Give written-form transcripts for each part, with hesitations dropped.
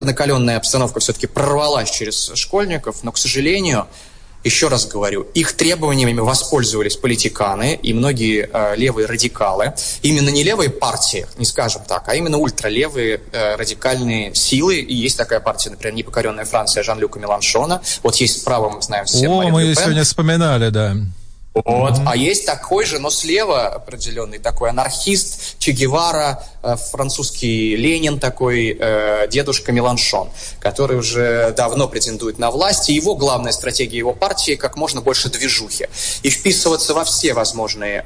накаленная обстановка все-таки прорвалась через школьников, но, к сожалению, еще раз говорю, их требованиями воспользовались политиканы и многие левые радикалы. Именно не левые партии, не скажем так, а именно ультралевые радикальные силы. И есть такая партия, например, «Непокоренная Франция» Жан-Люка Меланшона. Вот есть справа, мы знаем все. Мы ее сегодня вспоминали, да. Вот. А есть такой же, но слева определенный такой анархист Че Гевара, французский Ленин такой, дедушка Меланшон, который уже давно претендует на власть. И его главная стратегия его партии — как можно больше движухи. И вписываться во все возможные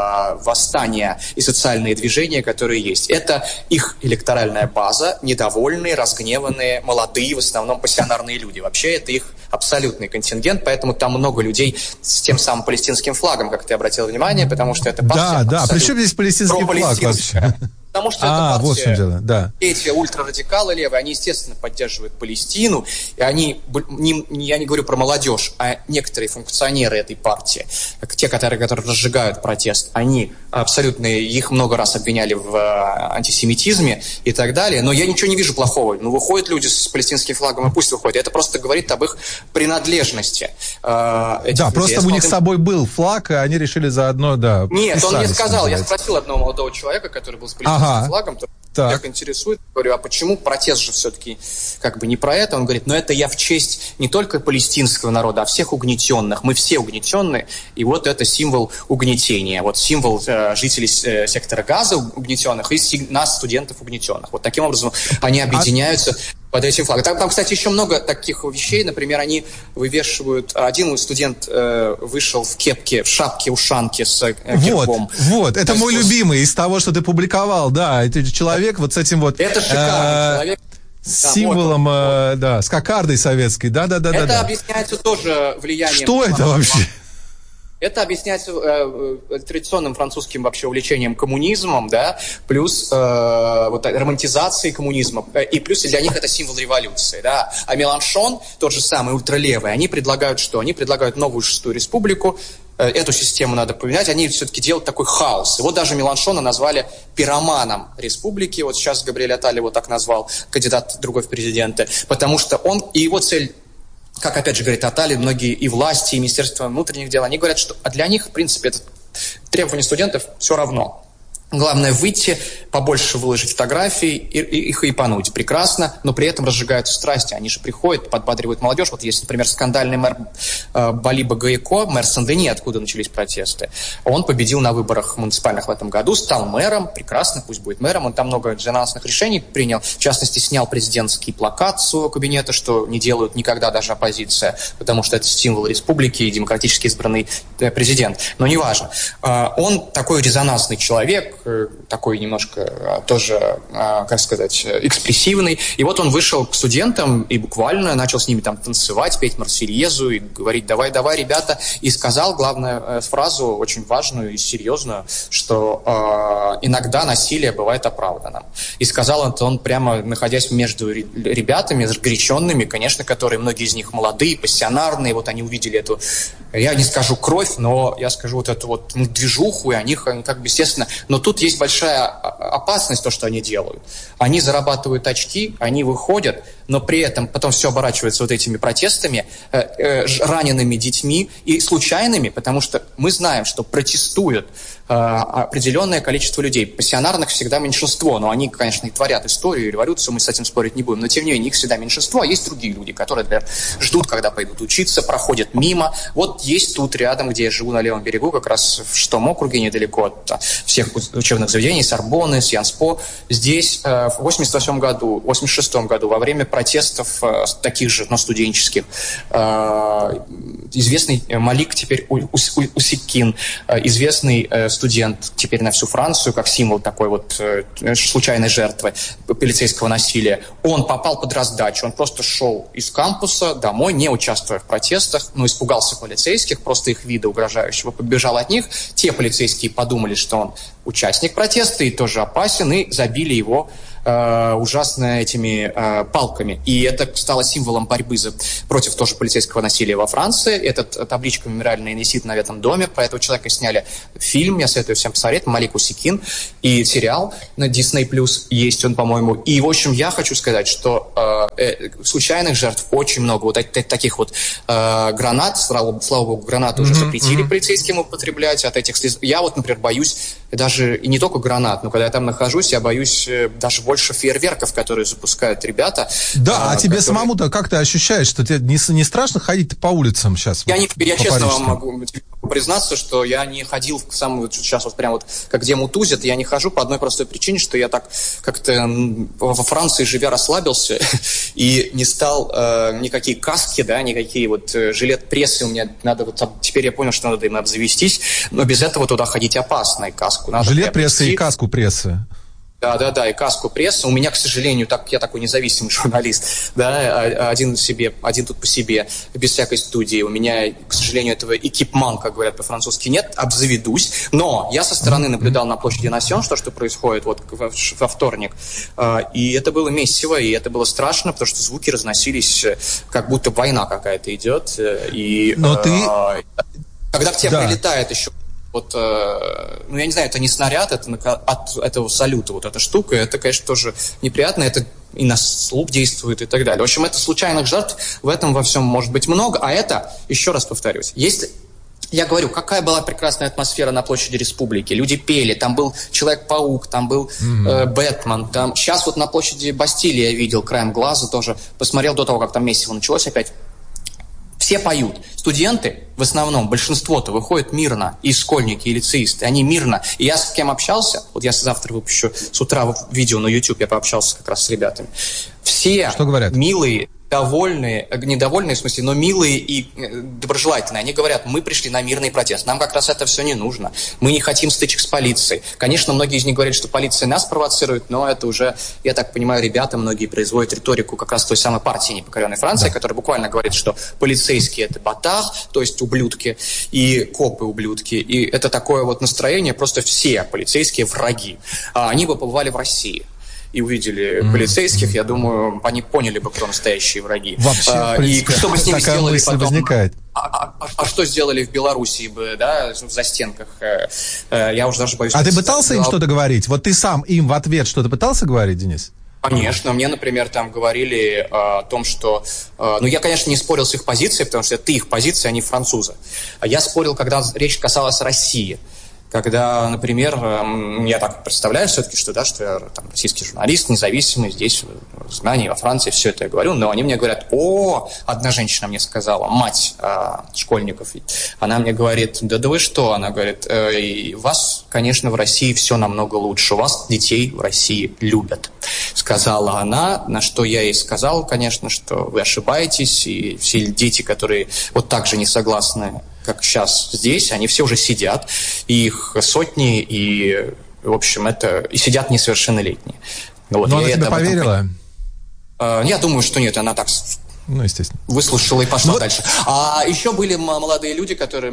восстания и социальные движения, которые есть. Это их электоральная база, недовольные, разгневанные, молодые, в основном пассионарные люди. Вообще это их абсолютный контингент, поэтому там много людей с тем самым палестинским флагом, как ты обратил внимание, потому что это партия. Да, при чем здесь палестинский флаг вообще? Потому что это партия, вот в чем дело, да. Эти ультрарадикалы левые, они, естественно, поддерживают Палестину, и они, я не говорю про молодежь, а некоторые функционеры этой партии, те, которые разжигают протест, они абсолютно, их много раз обвиняли в антисемитизме и так далее, но я ничего не вижу плохого. Выходят люди с палестинским флагом, и пусть выходят. Это просто говорит об их принадлежности. Да, просто у них с собой был флаг, и они решили заодно, да. Нет, он мне сказал, я спросил одного молодого человека, который был с палестинским флагом, меня интересует, говорю, а почему протест же все-таки как бы не про это? Он говорит, это я в честь не только палестинского народа, а всех угнетенных. Мы все угнетенные, и вот это символ угнетения. Вот символ жителей сектора Газа угнетенных и нас, студентов угнетенных. Вот таким образом они объединяются под этим флагом. Там, кстати, еще много таких вещей. Например, они вывешивают... Один студент вышел в кепке, в шапке-ушанке с гербом. Вот, это мой любимый из того, что ты публиковал. Да, это человек вот с этим вот... Это шикарный человек. С символом, с кокардой советской. Да. Это объясняется тоже влиянием... Что это вообще? Это объясняется традиционным французским вообще увлечением коммунизмом, да, плюс романтизацией коммунизма, и плюс для них это символ революции, да. А Меланшон, тот же самый ультралевый, они предлагают что? Они предлагают новую шестую республику. Эту систему надо поменять, они все-таки делают такой хаос. И вот даже Меланшона назвали пироманом республики, вот сейчас Габриэль Атталь его так назвал, кандидат другой в президенты, потому что он и его цель, как опять же говорит Атталь, многие и власти, и Министерство внутренних дел, они говорят, что для них, в принципе, это требование студентов все равно. Главное выйти, побольше выложить фотографий, их хайпануть. Прекрасно, но при этом разжигаются страсти. Они же приходят, подбадривают молодежь. Вот есть, например, скандальный мэр Балиба Гаико, мэр Сен-Дени, откуда начались протесты. Он победил на выборах муниципальных в этом году, стал мэром. Прекрасно, пусть будет мэром. Он там много резонансных решений принял. В частности, снял президентский плакат с своего кабинета, что не делают никогда даже оппозиция, потому что это символ республики и демократически избранный президент. Но неважно. Он такой резонансный человек, такой немножко тоже, как сказать, экспрессивный. И вот он вышел к студентам и буквально начал с ними там танцевать, петь Марсельезу и говорить «давай, ребята». И сказал главную фразу, очень важную и серьезную, что иногда насилие бывает оправданным. И сказал это он прямо, находясь между ребятами, разгоряченными, конечно, которые, многие из них молодые, пассионарные, вот они увидели эту, я не скажу кровь, но я скажу вот эту вот движуху, и они как бы, естественно, но тут есть большая опасность, то, что они делают. Они зарабатывают очки, они выходят, но при этом потом все оборачивается вот этими протестами, ранеными детьми и случайными, потому что мы знаем, что протестуют определенное количество людей. Пассионарных всегда меньшинство, но они, конечно, и творят историю, и революцию, мы с этим спорить не будем, но тем не менее их всегда меньшинство, а есть другие люди, которые, например, ждут, когда пойдут учиться, проходят мимо. Вот есть тут рядом, где я живу на левом берегу, как раз в Штом округе, недалеко от всех учебных заведений, Сорбонны, Сианспо. Здесь в 86 году во время протестов таких же, но студенческих, известный Малик теперь Усиккин, известный студент теперь на всю Францию, как символ такой вот случайной жертвы полицейского насилия, он попал под раздачу, он просто шел из кампуса домой, не участвуя в протестах, но испугался полицейских, просто их вида угрожающего, побежал от них. Те полицейские подумали, что он участник протеста и тоже опасен, и забили его ужасно этими палками. И это стало символом борьбы против тоже полицейского насилия во Франции. Эта табличка мемориальная висит на этом доме. Про этого человека сняли фильм, я советую всем посмотреть, «Малик Усикин», и сериал на Disney Plus есть он, по-моему. И, в общем, я хочу сказать, что случайных жертв очень много. Вот таких вот гранат, слава богу, гранаты уже запретили полицейским употреблять. От этих я вот, например, боюсь даже, и не только гранат, но когда я там нахожусь, я боюсь даже больше фейерверков, которые запускают ребята. Да, а тебе самому-то как ты ощущаешь, что тебе не страшно ходить по улицам сейчас? Я честно вам могу признаться, что я не ходил в самую, сейчас вот прям вот, как где мутузят, я не хожу по одной простой причине, что я так как-то во Франции живя расслабился и не стал никакие каски, да, никакие вот жилет прессы у меня надо, вот теперь я понял, что надо им обзавестись, но без этого туда ходить опасно, и каску надо жилет прессы и каску прессы. Да, и каску прессы. У меня, к сожалению, я такой независимый журналист, да, один тут по себе, без всякой студии. У меня, к сожалению, этого экипман, как говорят по-французски, нет, обзаведусь. Но я со стороны наблюдал на площади Насьон, что происходит вот во вторник. И это было месиво, и это было страшно, потому что звуки разносились, как будто война какая-то идет. Но когда к тебе прилетает еще... Вот, я не знаю, это не снаряд, это от этого салюта, вот эта штука, это, конечно, тоже неприятно, это и на слух действует и так далее. В общем, это случайных жертв в этом во всем может быть много, а это, еще раз повторюсь, если... Я говорю, какая была прекрасная атмосфера на площади Республики. Люди пели, там был Человек-паук, там был Бэтмен. Там... Сейчас вот на площади Бастилии я видел краем глаза тоже, посмотрел до того, как там месиво началось опять. Все поют. Студенты, в основном, большинство-то выходят мирно, и школьники, и лицеисты, они мирно. И я с кем общался, вот я завтра выпущу с утра видео на YouTube, я пообщался как раз с ребятами. Все что говорят? Милые, довольные, недовольные в смысле, но милые и доброжелательные. Они говорят, мы пришли на мирный протест, нам как раз это все не нужно. Мы не хотим стычек с полицией. Конечно, многие из них говорят, что полиция нас провоцирует, но это уже, я так понимаю, ребята многие производят риторику как раз той самой партии непокоренной Франции, которая буквально говорит, что полицейские это батар, то есть ублюдки, и копы ублюдки. И это такое вот настроение, просто все полицейские враги. Они бы побывали в России и увидели полицейских, я думаю, они поняли бы, кто настоящие враги. Вообще, в принципе, и что бы с ними сделали потом? Возникает. А что сделали в Белоруссии бы, да, в застенках? Я уже даже боюсь... А ты пытался им что-то говорить? Вот ты сам им в ответ что-то пытался говорить, Денис? Конечно, мне, например, там говорили о том, что... я, конечно, не спорил с их позицией, потому что это их позиция, они французы. Я спорил, когда речь касалась России. Когда, например, я так представляю все-таки, что я там, российский журналист, независимый, здесь, в Знании, во Франции, все это я говорю, но они мне говорят, одна женщина мне сказала, мать школьников, она мне говорит, да вы что, она говорит, у вас, конечно, в России все намного лучше, у вас детей в России любят, сказала она, на что я ей сказал, конечно, что вы ошибаетесь, и все дети, которые вот так же не согласны, как сейчас здесь, они все уже сидят, и их сотни, и, в общем, и сидят несовершеннолетние. Вот, но она тебе поверила? Я думаю, что нет, она так... естественно. Выслушала и пошла дальше. А еще были молодые люди, которые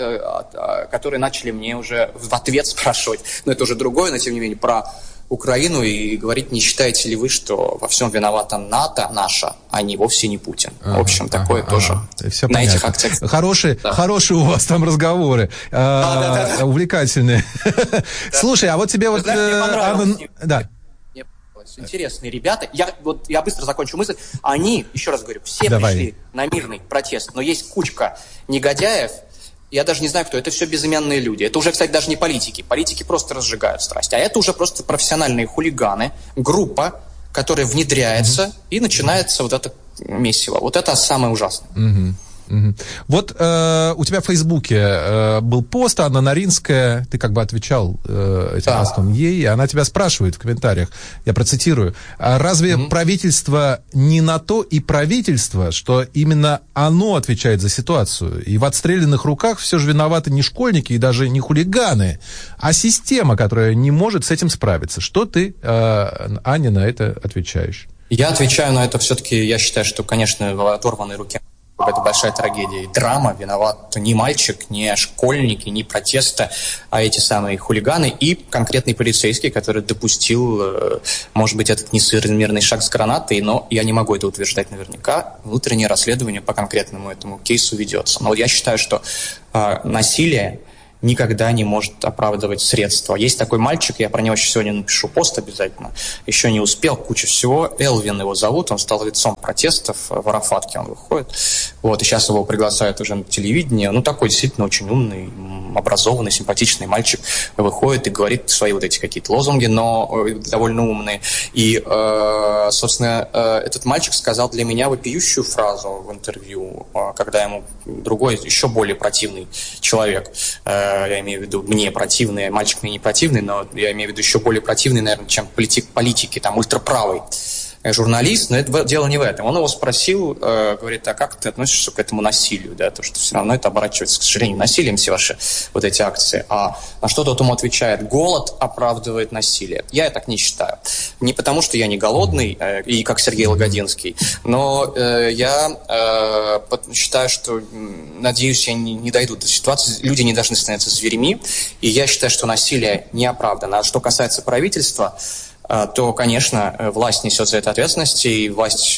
начали мне уже в ответ спрашивать, но это уже другое, но тем не менее, про Украину и говорить, не считаете ли вы, что во всем виновата НАТО наша, а не вовсе не Путин. В общем, такое тоже все на понятно. Этих акциях. Хорошие у вас там разговоры, увлекательные. Слушай, а вот тебе вот... Да. Интересные ребята. Я быстро закончу мысль. Они, еще раз говорю, все пришли на мирный протест, но есть кучка негодяев. Я даже не знаю, кто. Это все безымянные люди. Это уже, кстати, даже не политики. Политики просто разжигают страсть. А это уже просто профессиональные хулиганы, группа, которая внедряется, и начинается вот это месиво. Вот это самое ужасное. Вот у тебя в Фейсбуке был пост, Анна Наринская, ты как бы отвечал этим постом ей, и она тебя спрашивает в комментариях, я процитирую, разве правительство не на то и правительство, что именно оно отвечает за ситуацию, и в отстрелянных руках все же виноваты не школьники и даже не хулиганы, а система, которая не может с этим справиться. Что ты, Аня, на это отвечаешь? Я отвечаю на это все-таки, я считаю, что, конечно, в оторванной руке это большая трагедия и драма. Виноват не мальчик, не школьники, не протесты, а эти самые хулиганы и конкретный полицейский, который допустил, может быть, этот несоразмерный шаг с гранатой, но я не могу это утверждать наверняка. Внутреннее расследование по конкретному этому кейсу ведется. Но вот я считаю, что насилие никогда не может оправдывать средства. Есть такой мальчик, я про него еще сегодня напишу пост обязательно, еще не успел, куча всего. Элвин его зовут, он стал лицом протестов в Арафатке, он выходит. Вот, и сейчас его приглашают уже на телевидение. Ну, такой действительно очень умный, образованный, симпатичный мальчик выходит и говорит свои вот эти какие-то лозунги, но довольно умные. И, собственно, этот мальчик сказал для меня вопиющую фразу в интервью, когда ему другой, еще более противный человек, я имею в виду мне противный, мальчик мне не противный, но я имею в виду еще более противный, наверное, чем политики, там, ультраправый журналист, но это дело не в этом. Он его спросил, говорит, а как ты относишься к этому насилию, да, то, что все равно это оборачивается, к сожалению, насилием, все ваши вот эти акции. А на что тот ему отвечает, голод оправдывает насилие. Я так не считаю. Не потому, что я не голодный, и как Сергей Лагодинский, но я считаю, что, надеюсь, я не дойду до ситуации, люди не должны становиться зверями, и я считаю, что насилие не оправдано. А что касается правительства, то, конечно, власть несет за это ответственность, и власть,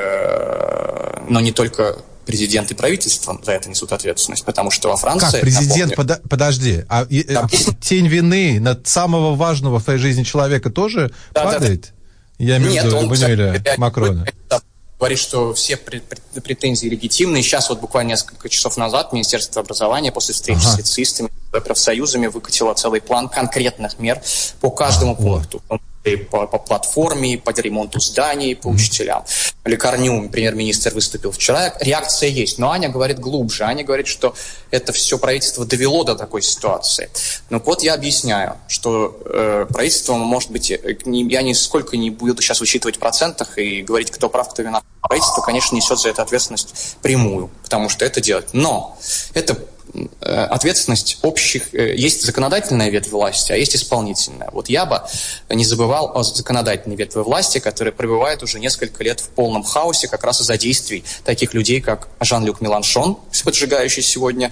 но не только президент и правительство за это несут ответственность, потому что во Франции... Как президент, подожди, тень вины над самого важного в твоей жизни человека тоже падает? Я имею в виду Эммануэля Макрона. Говорит, что все претензии легитимны. Сейчас вот буквально несколько часов назад Министерство образования после встречи с лицеистами, профсоюзами выкатило целый план конкретных мер по каждому пункту. По платформе, по ремонту зданий, по учителям. Лекарню премьер-министр выступил вчера. Реакция есть. Но Аня говорит глубже. Аня говорит, что это все правительство довело до такой ситуации. Но вот я объясняю, что правительство, может быть, я нисколько не буду сейчас высчитывать в процентах и говорить, кто прав, кто виноват. Правительство, конечно, несет за это ответственность прямую, потому что это делает. Но это ответственность общих... Есть законодательная ветвь власти, а есть исполнительная. Вот я бы не забывал о законодательной ветви власти, которая пребывает уже несколько лет в полном хаосе как раз из-за действий таких людей, как Жан-Люк Меланшон, поджигающий сегодня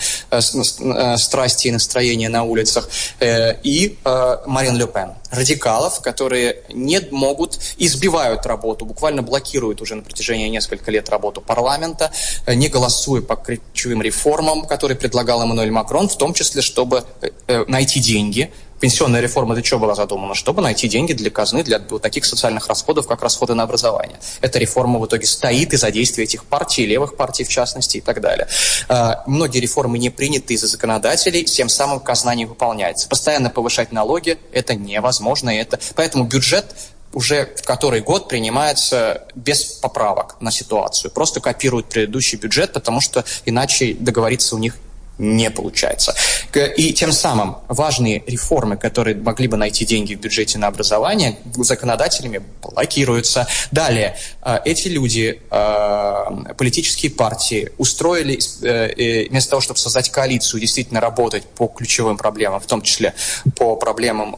страсти и настроения на улицах, и Марин Ле Пен. Радикалов, которые не могут, избивают работу, буквально блокируют уже на протяжении нескольких лет работу парламента, не голосуя по ключевым реформам, которые предлагал Эммануэль Макрон, в том числе, чтобы найти деньги. Пенсионная реформа для чего была задумана? Чтобы найти деньги для казны, для вот таких социальных расходов, как расходы на образование. Эта реформа в итоге стоит из-за действия этих партий, левых партий в частности и так далее. Многие реформы не приняты из-за законодателей, тем самым казна не выполняется. Постоянно повышать налоги – это невозможно. Поэтому бюджет уже в который год принимается без поправок на ситуацию. Просто копируют предыдущий бюджет, потому что иначе договориться у них не получается. И тем самым важные реформы, которые могли бы найти деньги в бюджете на образование, законодателями блокируются. Далее, эти люди, политические партии, устроили, вместо того, чтобы создать коалицию, действительно работать по ключевым проблемам, в том числе по проблемам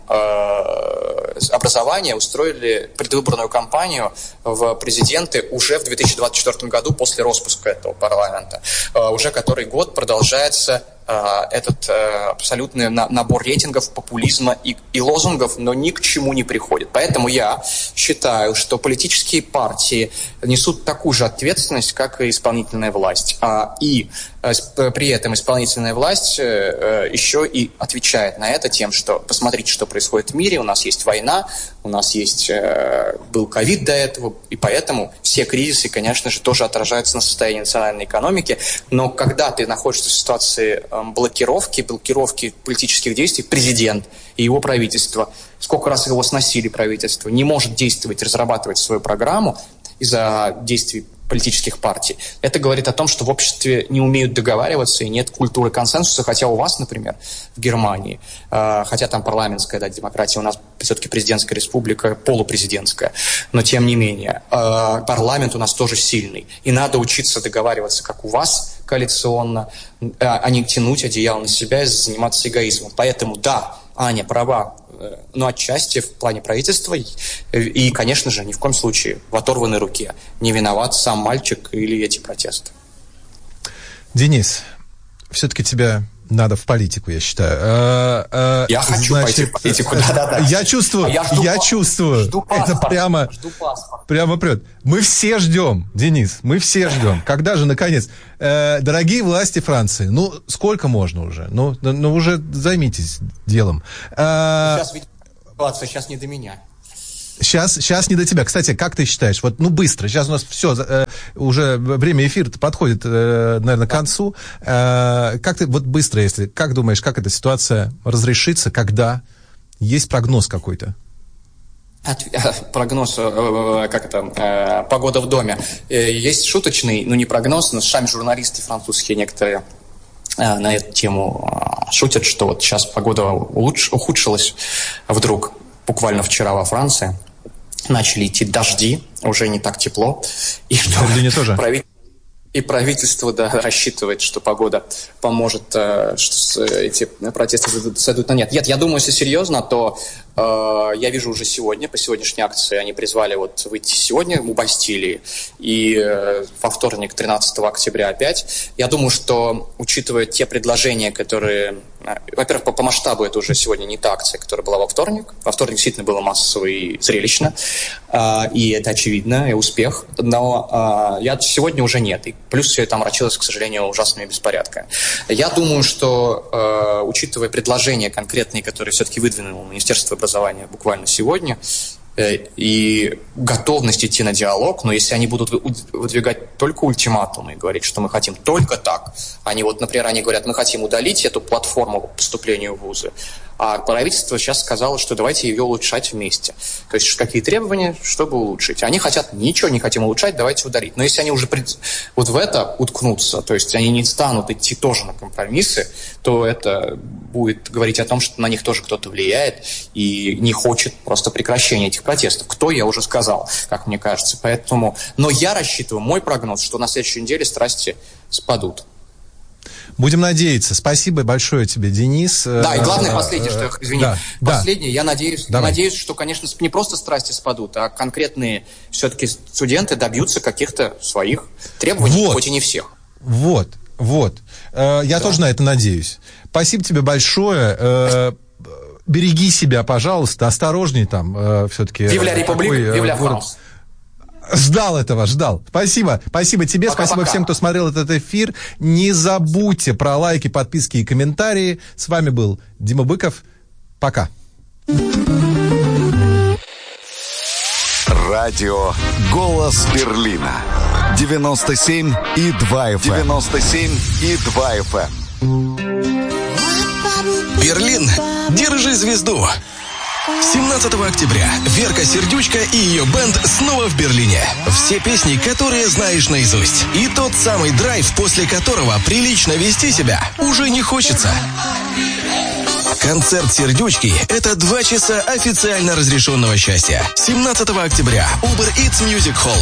образования, устроили предвыборную кампанию в президенты уже в 2024 году после распуска этого парламента. Уже который год продолжается этот абсолютный набор рейтингов, популизма и лозунгов, но ни к чему не приходит. Поэтому я считаю, что политические партии несут такую же ответственность, как и исполнительная власть. И при этом исполнительная власть еще и отвечает на это тем, что посмотрите, что происходит в мире, у нас есть война, у нас есть был ковид до этого, и поэтому все кризисы, конечно же, тоже отражаются на состоянии национальной экономики. Но когда ты находишься в ситуации блокировки политических действий, президент и его правительство, сколько раз его сносили правительство, не может действовать, разрабатывать свою программу из-за действий политических партий. Это говорит о том, что в обществе не умеют договариваться и нет культуры консенсуса, хотя у вас, например, в Германии, хотя там парламентская демократия, у нас все-таки президентская республика, полупрезидентская, но тем не менее, парламент у нас тоже сильный. И надо учиться договариваться, как у вас, коалиционно, а не тянуть одеяло на себя и заниматься эгоизмом. Поэтому, да, Аня права, но отчасти в плане правительства и, конечно же, ни в коем случае в оторванной руке не виноват сам мальчик или эти протесты. Денис, все-таки тебя надо в политику, я считаю. Я хочу пойти в политику, да. Я чувствую. Жду это прямо прет. Мы все ждем, Денис, Когда же, наконец? Дорогие власти Франции, сколько можно уже? Уже займитесь делом. Сейчас не до меня. Сейчас не до тебя. Кстати, как ты считаешь? Быстро. Сейчас у нас все, уже время эфира подходит, наверное, к концу. Как ты, быстро, как думаешь, как эта ситуация разрешится, когда? Есть прогноз какой-то? Прогноз, погода в доме. Есть шуточный, не прогноз, но сами журналисты французские некоторые на эту тему шутят, что сейчас погода ухудшилась вдруг. Буквально вчера во Франции начали идти дожди, уже не так тепло. И что правительство рассчитывает, что погода поможет, что эти протесты сойдут на нет. Нет, я думаю, если серьезно, то я вижу уже сегодня, по сегодняшней акции, они призвали выйти сегодня у Бастилии и во вторник, 13 октября опять. Я думаю, что, учитывая те предложения, которые... Во-первых, по масштабу это уже сегодня не та акция, которая была во вторник. Во вторник действительно было массово и зрелищно, и это очевидно, и успех. Но сегодня уже нет. И плюс все это омрачилось, к сожалению, ужасными беспорядками. Я думаю, что, учитывая предложения конкретные, которые все-таки выдвинуло Министерство образования буквально сегодня, и готовность идти на диалог, но если они будут выдвигать только ультиматумы и говорить, что мы хотим только так, например, они говорят, мы хотим удалить эту платформу по поступлению в вузы, а правительство сейчас сказало, что давайте ее улучшать вместе. То есть какие требования, чтобы улучшить? Они хотят, ничего не хотим улучшать, давайте удалить. Но если они уже в это уткнутся, то есть они не станут идти тоже на компромиссы, то это будет говорить о том, что на них тоже кто-то влияет и не хочет просто прекращения этих протестов. Кто, я уже сказал, как мне кажется. Но я рассчитываю, мой прогноз, что на следующей неделе страсти спадут. Будем надеяться. Спасибо большое тебе, Денис. Да, и главное, последнее, что последнее, я надеюсь, что, конечно, не просто страсти спадут, а конкретные все-таки студенты добьются каких-то своих требований, хоть и не всех. Я тоже на это надеюсь. Спасибо тебе большое. Береги себя, пожалуйста, осторожней там все-таки. Vive la République, vive la France. Ждал. Спасибо тебе, спасибо всем, кто смотрел этот эфир. Не забудьте про лайки, подписки и комментарии. С вами был Дима Быков. Пока. Радио «Голос Берлина». 97,2 FM. 97,2 FM. Берлин, держи звезду. 17 октября Верка Сердючка и ее бэнд снова в Берлине. Все песни, которые знаешь наизусть. И тот самый драйв, после которого прилично вести себя уже не хочется. Концерт Сердючки – это 2 часа официально разрешенного счастья. 17 октября. Uber Eats Music Hall.